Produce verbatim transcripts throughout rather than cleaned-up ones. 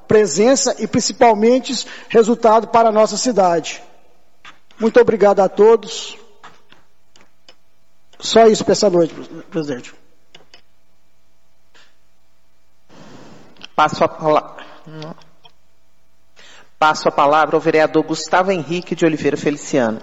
presença e principalmente resultado para a nossa cidade. Muito obrigado a todos. Só isso para essa noite, presidente. Passo a palavra. Passo a palavra ao vereador Gustavo Henrique de Oliveira Feliciano.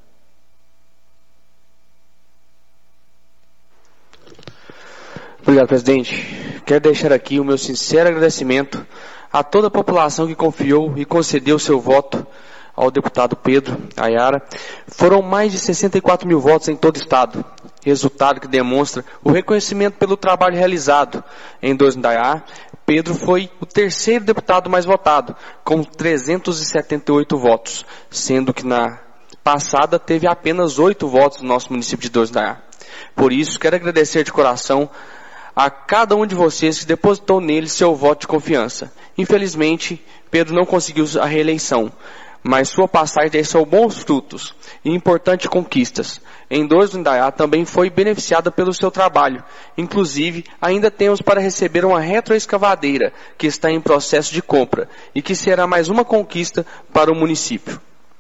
Obrigado, presidente. Quero deixar aqui o meu sincero agradecimento a toda a população que confiou e concedeu seu voto ao deputado Pedro Ayara. Foram mais de sessenta e quatro mil votos em todo o estado, resultado que demonstra o reconhecimento pelo trabalho realizado. Em dois mil e Indaiá, Pedro foi o terceiro deputado mais votado, com trezentos e setenta e oito votos, sendo que na passada teve apenas oito votos no nosso município de dois mil e Indaiá. Por isso, quero agradecer de coração a cada um de vocês que depositou nele seu voto de confiança. Infelizmente, Pedro não conseguiu a reeleição, mas sua passagem deixou bons frutos e importantes conquistas. Em dois mil e Indaiá também foi beneficiada pelo seu trabalho. Inclusive, ainda temos para receber uma retroescavadeira que está em processo de compra e que será mais uma conquista para o município.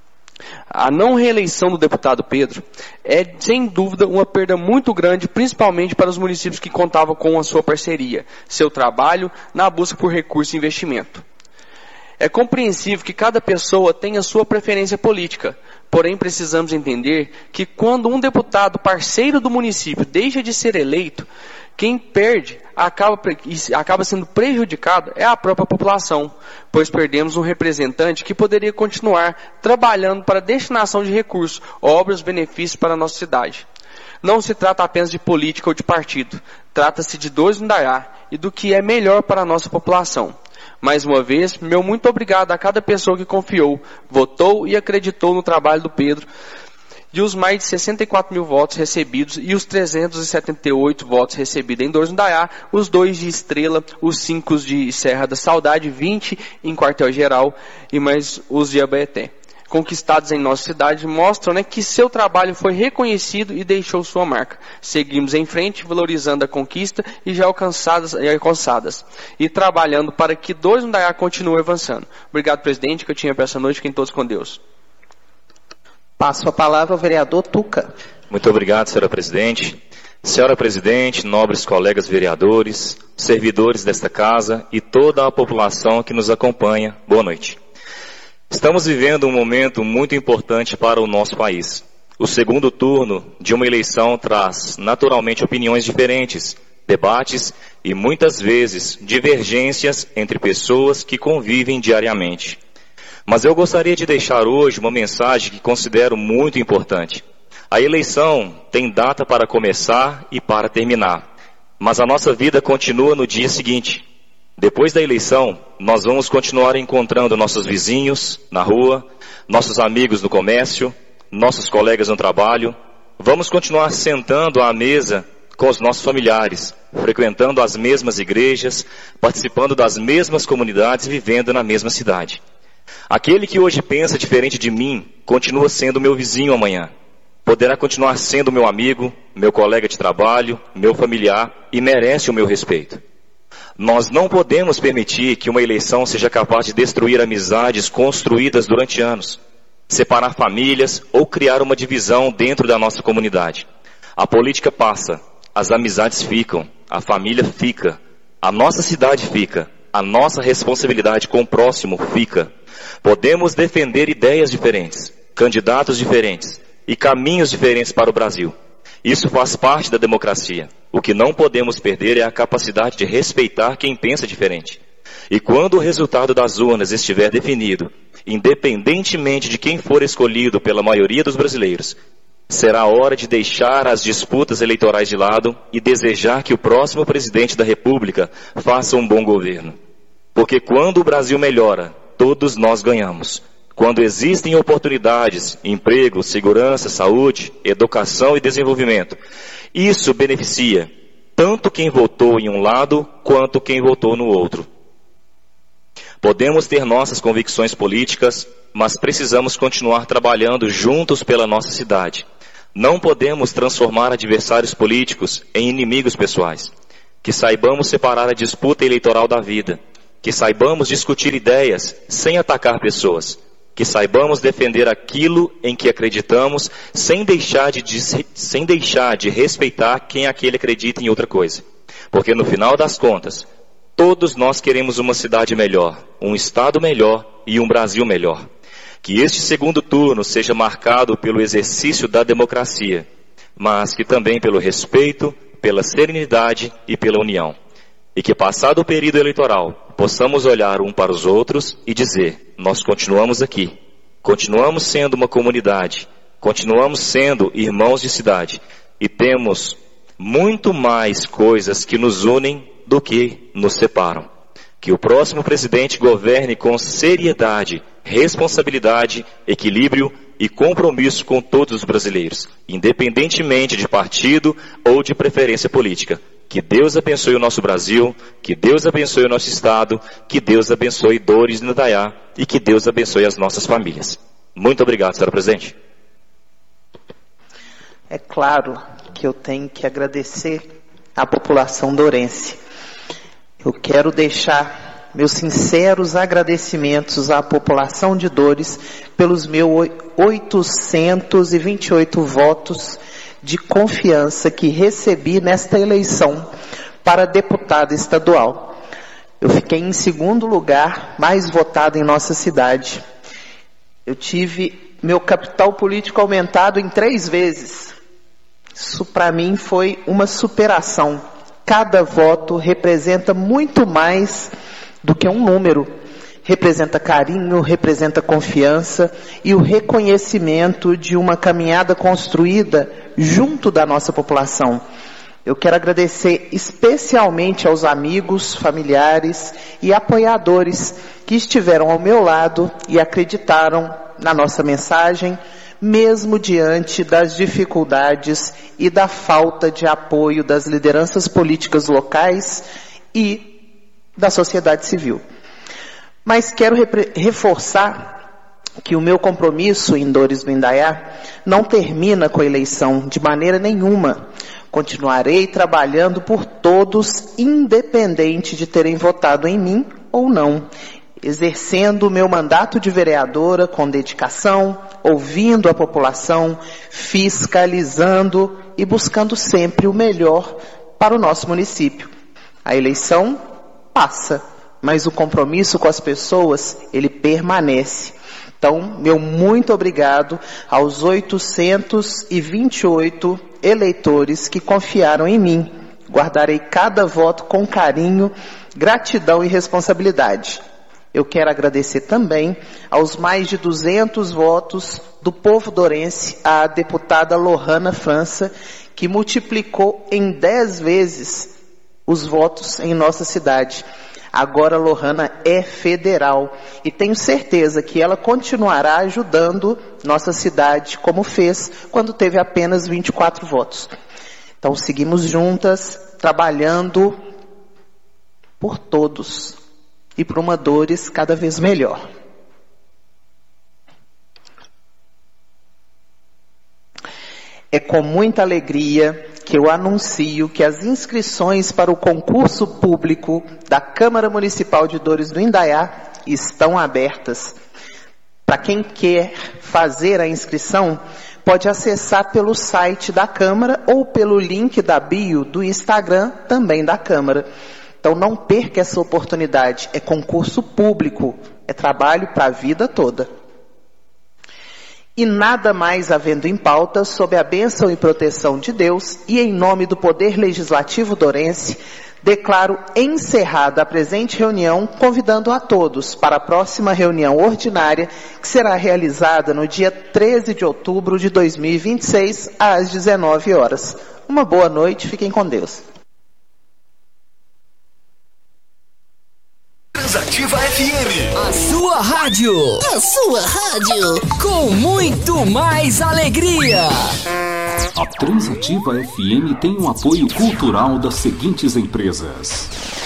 A não reeleição do deputado Pedro é, sem dúvida, uma perda muito grande, principalmente para os municípios que contavam com a sua parceria, seu trabalho na busca por recurso e investimento. É compreensível que cada pessoa tenha sua preferência política, porém precisamos entender que quando um deputado parceiro do município deixa de ser eleito, quem perde acaba, acaba sendo prejudicado é a própria população, pois perdemos um representante que poderia continuar trabalhando para a destinação de recursos, obras, benefícios para a nossa cidade. Não se trata apenas de política ou de partido, trata-se de dois mil e Indaiá e do que é melhor para a nossa população. Mais uma vez, meu muito obrigado a cada pessoa que confiou, votou e acreditou no trabalho do Pedro, e os mais de sessenta e quatro mil votos recebidos e os trezentos e setenta e oito votos recebidos em dois mil e Indaiá, os dois de Estrela, os cinco de Serra da Saudade, vinte em Quartel-Geral e mais os de Abaeté, conquistados em nossa cidade, mostram, né, que seu trabalho foi reconhecido e deixou sua marca. Seguimos em frente, valorizando a conquista e já alcançadas, e alcançadas e trabalhando para que dois mil e Indaiá continue avançando. Obrigado, presidente, que eu tinha para essa noite. Fiquem todos com Deus. Passo a palavra ao vereador Tuca. Muito obrigado, senhora presidente. Senhora presidente, nobres colegas vereadores, servidores desta casa e toda a população que nos acompanha, boa noite. Estamos vivendo um momento muito importante para o nosso país. O segundo turno de uma eleição traz naturalmente opiniões diferentes, debates e muitas vezes divergências entre pessoas que convivem diariamente. Mas eu gostaria de deixar hoje uma mensagem que considero muito importante. A eleição tem data para começar e para terminar, mas a nossa vida continua no dia seguinte. Depois da eleição, nós vamos continuar encontrando nossos vizinhos na rua, nossos amigos no comércio, nossos colegas no trabalho. Vamos continuar sentando à mesa com os nossos familiares, frequentando as mesmas igrejas, participando das mesmas comunidades, vivendo na mesma cidade. Aquele que hoje pensa diferente de mim, continua sendo meu vizinho amanhã. Poderá continuar sendo meu amigo, meu colega de trabalho, meu familiar e merece o meu respeito. Nós não podemos permitir que uma eleição seja capaz de destruir amizades construídas durante anos, separar famílias ou criar uma divisão dentro da nossa comunidade. A política passa, as amizades ficam, a família fica, a nossa cidade fica, a nossa responsabilidade com o próximo fica. Podemos defender ideias diferentes, candidatos diferentes e caminhos diferentes para o Brasil. Isso faz parte da democracia. O que não podemos perder é a capacidade de respeitar quem pensa diferente. E quando o resultado das urnas estiver definido, independentemente de quem for escolhido pela maioria dos brasileiros, será hora de deixar as disputas eleitorais de lado e desejar que o próximo presidente da República faça um bom governo. Porque quando o Brasil melhora, todos nós ganhamos. Quando existem oportunidades, emprego, segurança, saúde, educação e desenvolvimento, isso beneficia tanto quem votou em um lado quanto quem votou no outro. Podemos ter nossas convicções políticas, mas precisamos continuar trabalhando juntos pela nossa cidade. Não podemos transformar adversários políticos em inimigos pessoais. Que saibamos separar a disputa eleitoral da vida. que saibamos discutir ideias sem atacar pessoas, que saibamos defender aquilo em que acreditamos sem deixar de, sem deixar de respeitar quem aquele acredita em outra coisa. Porque no final das contas, todos nós queremos uma cidade melhor, um estado melhor e um Brasil melhor. Que este segundo turno seja marcado pelo exercício da democracia, mas que também pelo respeito, pela serenidade e pela união. E que passado o período eleitoral, possamos olhar um para os outros e dizer, nós continuamos aqui, continuamos sendo uma comunidade, continuamos sendo irmãos de cidade e temos muito mais coisas que nos unem do que nos separam. Que o próximo presidente governe com seriedade, responsabilidade, equilíbrio e compromisso com todos os brasileiros, independentemente de partido ou de preferência política. Que Deus abençoe o nosso Brasil, que Deus abençoe o nosso Estado, que Deus abençoe Dores no Indaiá e que Deus abençoe as nossas famílias. Muito obrigado, senhora presidente. É claro que eu tenho que agradecer à população dourense. Eu quero deixar meus sinceros agradecimentos à população de Dores pelos meus oitocentos e vinte e oito votos de confiança que recebi nesta eleição para deputado estadual. Eu fiquei em segundo lugar, mais votado em nossa cidade. Eu tive meu capital político aumentado em três vezes. Isso para mim foi uma superação. Cada voto representa muito mais do que um número. Representa carinho, representa confiança e o reconhecimento de uma caminhada construída junto da nossa população. Eu quero agradecer especialmente aos amigos, familiares e apoiadores que estiveram ao meu lado e acreditaram na nossa mensagem, mesmo diante das dificuldades e da falta de apoio das lideranças políticas locais e da sociedade civil. Mas quero reforçar que o meu compromisso em Dores do Indaiá não termina com a eleição de maneira nenhuma. Continuarei trabalhando por todos, independente de terem votado em mim ou não, exercendo o meu mandato de vereadora com dedicação, ouvindo a população, fiscalizando e buscando sempre o melhor para o nosso município. A eleição passa, mas o compromisso com as pessoas, ele permanece. Então, meu muito obrigado aos oitocentos e vinte e oito eleitores que confiaram em mim. Guardarei cada voto com carinho, gratidão e responsabilidade. Eu quero agradecer também aos mais de duzentos votos do povo dourense à deputada Lohana França, que multiplicou em dez vezes os votos em nossa cidade. Agora Lohana é federal e tenho certeza que ela continuará ajudando nossa cidade, como fez quando teve apenas vinte e quatro votos. Então seguimos juntas, trabalhando por todos e por uma Dores cada vez melhor. É com muita alegria que eu anuncio que as inscrições para o concurso público da Câmara Municipal de Dores do Indaiá estão abertas. Para quem quer fazer a inscrição, pode acessar pelo site da Câmara ou pelo link da bio do Instagram também da Câmara. Então não perca essa oportunidade, é concurso público, é trabalho para a vida toda. E nada mais havendo em pauta, sob a bênção e proteção de Deus e em nome do Poder Legislativo dourense, declaro encerrada a presente reunião, convidando a todos para a próxima reunião ordinária, que será realizada no dia treze de outubro de dois mil e vinte e seis, às dezenove horas. Uma boa noite, fiquem com Deus. Transativa F M. A sua rádio. A sua rádio. Com muito mais alegria. A Transativa F M tem um apoio cultural das seguintes empresas.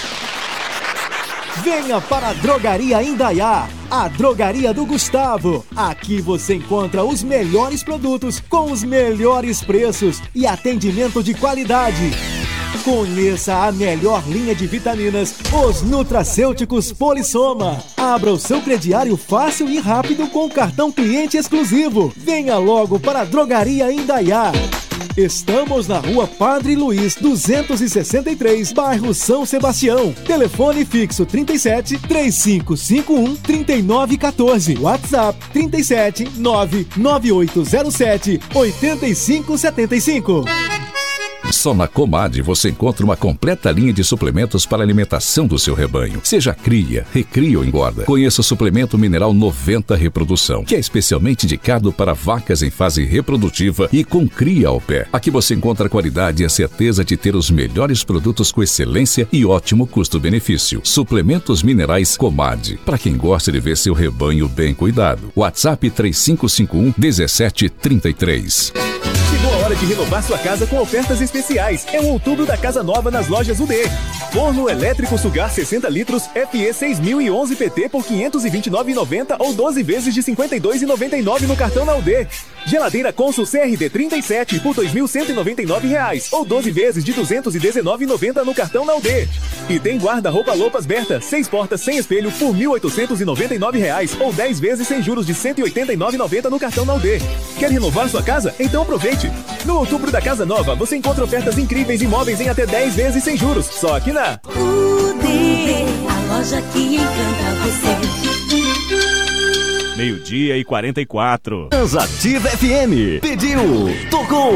Venha para a Drogaria Indaiá, a drogaria do Gustavo. Aqui você encontra os melhores produtos com os melhores preços e atendimento de qualidade. Conheça a melhor linha de vitaminas, os Nutracêuticos Polissoma. Abra o seu crediário fácil e rápido com o cartão cliente exclusivo. Venha logo para a Drogaria Indaiá. Estamos na Rua Padre Luiz, duzentos e sessenta e três, bairro São Sebastião. Telefone fixo trinta e sete, três cinco cinco um, trinta e nove quatorze. WhatsApp trinta e sete, nove nove oito zero sete, oito cinco sete cinco. Só na Comad você encontra uma completa linha de suplementos para a alimentação do seu rebanho. Seja cria, recria ou engorda. Conheça o suplemento mineral noventa Reprodução, que é especialmente indicado para vacas em fase reprodutiva e com cria ao pé. Aqui você encontra a qualidade e a certeza de ter os melhores produtos com excelência e ótimo custo-benefício. Suplementos minerais Comad, para quem gosta de ver seu rebanho bem cuidado. WhatsApp três cinco cinco um, um sete três três. Chegou a hora de renovar sua casa com ofertas especiais. É o outubro da casa nova nas lojas U D. Forno elétrico Sugar sessenta litros F E seis mil e onze P T por quinhentos e vinte e nove reais e noventa centavos ou doze vezes de cinquenta e dois reais e noventa e nove centavos no cartão na U D. Geladeira Consul C R D trinta e sete por dois mil cento e noventa e nove reais ou doze vezes de duzentos e dezenove reais e noventa centavos no cartão na U D. E tem guarda-roupa Lopas Berta, seis portas sem espelho por mil oitocentos e noventa e nove reais ou dez vezes sem juros de cento e oitenta e nove reais e noventa centavos no cartão na U D. Quer renovar sua casa? Então aproveite! No outubro da Casa Nova, você encontra ofertas incríveis e imóveis em até dez vezes sem juros. Só aqui na U D, a loja que encanta você. Meio-dia e quarenta e quatro. Transativa F M. Pediu, tocou.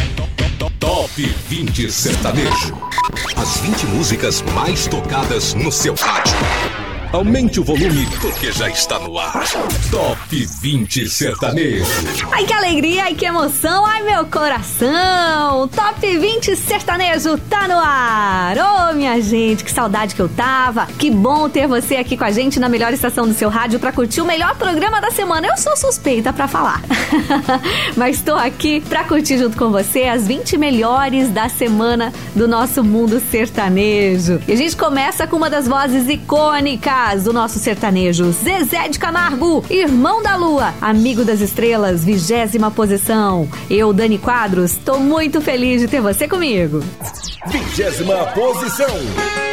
Top vinte Sertanejo. As vinte músicas mais tocadas no seu rádio. Aumente o volume, porque já está no ar. Top vinte Sertanejo. Ai, que alegria, ai, que emoção, ai, meu coração. Top vinte Sertanejo tá no ar. Ô, oh, minha gente, que saudade que eu tava. Que bom ter você aqui com a gente na melhor estação do seu rádio pra curtir o melhor programa da semana. Eu sou suspeita pra falar. Mas tô aqui pra curtir junto com você as vinte melhores da semana do nosso mundo sertanejo. E a gente começa com uma das vozes icônicas do nosso sertanejo, Zezé de Camargo, Irmão da Lua, Amigo das Estrelas, vigésima posição. Eu, Dani Quadros, tô muito feliz de ter você comigo. Vigésima posição.